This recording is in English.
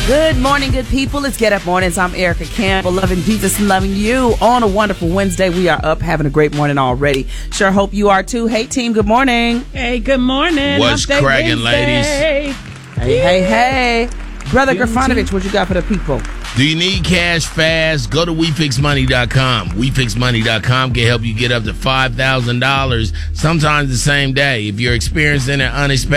Good morning, good people. It's Get Up Mornings. I'm Erica Campbell, loving Jesus and loving you on a wonderful Wednesday. We are up having a great morning already. Sure hope you are too. Hey, team, good morning. Hey, good morning. What's cracking, ladies? Hey. Brother Grafanovich, what you got for the people? Do you need cash fast? Go to WeFixMoney.com. WeFixMoney.com can help you get up to $5,000 sometimes the same day. If you're experiencing an unexpected